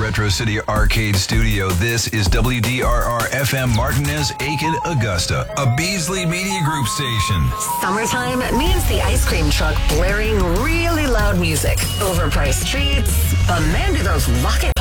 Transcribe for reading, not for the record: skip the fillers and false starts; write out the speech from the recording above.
Retro City Arcade Studio. This is WDRR-FM Martinez, Aiken, Augusta, a Beasley Media Group station. Summertime means the ice cream truck blaring really loud music, overpriced treats, a man who throws rocket